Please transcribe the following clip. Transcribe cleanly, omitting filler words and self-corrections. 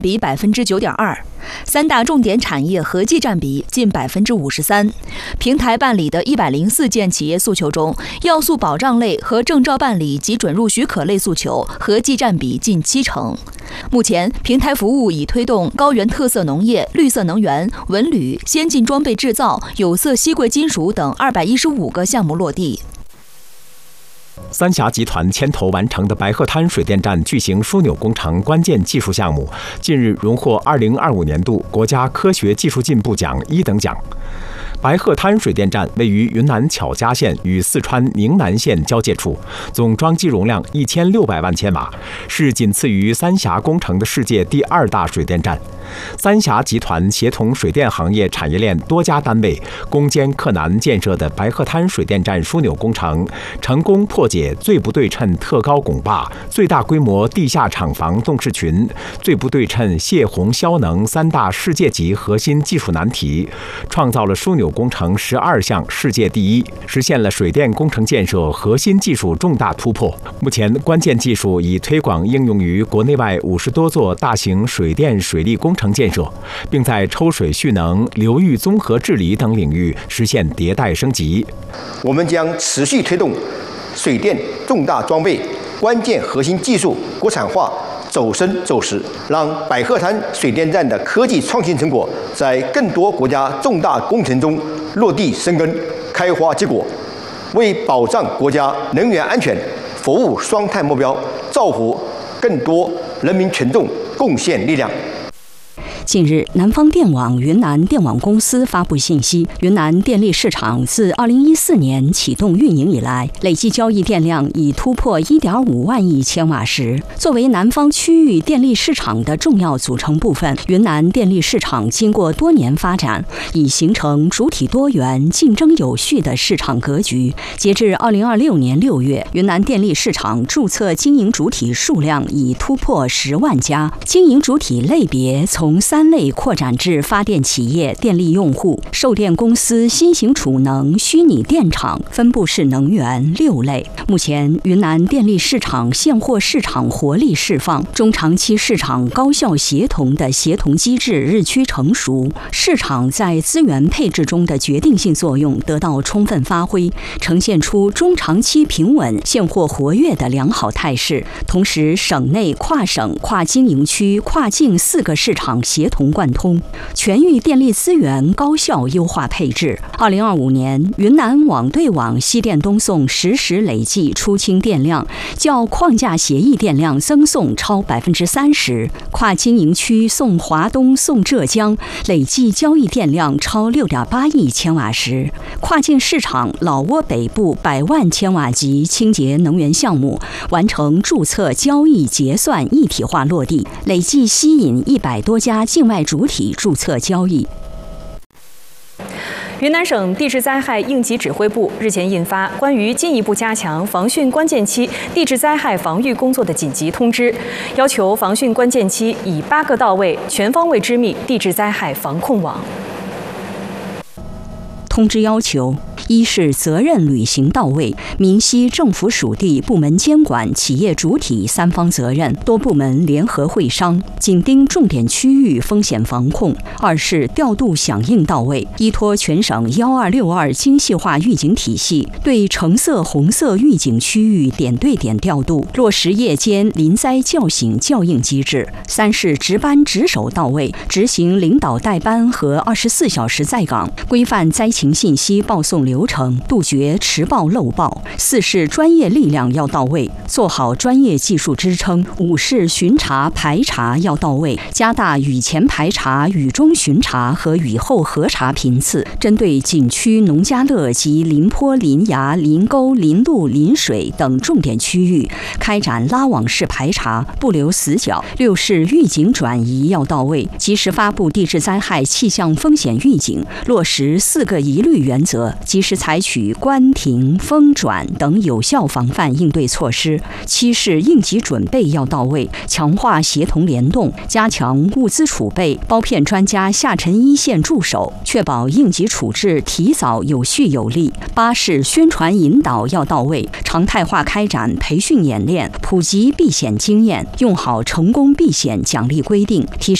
比9.2%，三大重点产业合计占比近53%。平台办理的104件企业诉求中，要素保障类和证照办理及准入许可类诉求合计占比近70%。目前，平台服务已推动高原特色农业、绿色能源、文旅、先进装备制造、有色稀贵金属等215个项目落地。 三峡集团牵头完成的白鹤滩水电站巨型枢纽工程关键技术项目，近日荣获2025年度国家科学技术进步奖1等奖。白鹤滩水电站位于云南巧家县与四川宁南县交界处，总装机容量1600万千瓦，是仅次于三峡工程的世界第2大水电站。三峡集团协同水电行业产业链多家单位，攻坚克难建设的白鹤滩水电站枢纽工程，成功破解最不对称特高拱坝、最大规模地下厂房动势群、最不对称泄洪消能3大世界级核心技术难题，创造了枢纽工程12项世界第一，实现了水电工程建设核心技术重大突破。目前，关键技术已推广应用于国内外50多座大型水电水利工程建设，并在抽水蓄能、流域综合治理等领域实现迭代升级。 我们将持续推动水电重大装备关键核心技术国产化走深走实，让白鹤滩水电站的科技创新成果在更多国家重大工程中落地生根、开花结果，为保障国家能源安全、服务双碳目标，造福更多人民群众贡献力量。 近日，南方电网云南电网公司发布信息，云南电力市场自2014年启动运营以来，累计交易电量已突破1.5万亿千瓦时。作为南方区域电力市场的重要组成部分，云南电力市场经过多年发展，已形成主体多元、竞争有序的市场格局。截至2026年6月，云南电力市场注册经营主体数量已突破10万家，经营主体类别从3类扩展至发电企业、电力用户、售电公司、新型储能、虚拟电厂、分布式能源6类。目前，云南电力市场现货市场活力释放，中长期市场高效协同的协同机制日趋成熟，市场在资源配置中的决定性作用得到充分发挥，呈现出中长期平稳、现货活跃的良好态势。同时，省内跨省、跨经营区、跨境4个市场协同贯通，全域电力资源高效优化配置。2025年，云南网对网西电东送实时累计出清电量较框架协议电量增送超30%，跨经营区送华东、送浙江累计交易电量超6.8亿千瓦时，跨境市场老挝北部100万千瓦级清洁能源项目完成注册、交易、结算一体化落地，累计吸引100多家境外主体注册交易。 云南省地质灾害应急指挥部日前印发关于进一步加强防汛关键期地质灾害防御工作的紧急通知，要求防汛关键期以8个到位、全方位织密地质灾害防控网。 通知要求：一是责任履行到位，明晰政府属地部门监管、企业主体3方责任，多部门联合会商，紧盯重点区域风险防控；二是调度响应到位，依托全省1262精细化预警体系，对橙色、红色预警区域点对点调度，落实夜间临灾叫醒叫应机制；三是值班值守到位，执行领导带班和24小时在岗，规范灾情信息报送流程，杜绝迟报漏报；四是专业力量要到位，做好专业技术支撑；五是巡查排查要到位，加大雨前排查、雨中巡查和雨后核查频次，针对景区、农家乐及临坡、临崖、临沟、临路、临水等重点区域开展拉网式排查，不留死角。六是预警转移要到位，及时发布地质灾害气象风险预警，落实4个一律原则，及时时采取关停、封转等有效防范应对措施。7是应急准备要到位，强化协同联动，加强物资储备，包片专家下沉一线驻守，确保应急处置提早有序有力。8是宣传引导要到位，常态化开展培训演练，普及避险经验，用好成功避险奖励规定，提升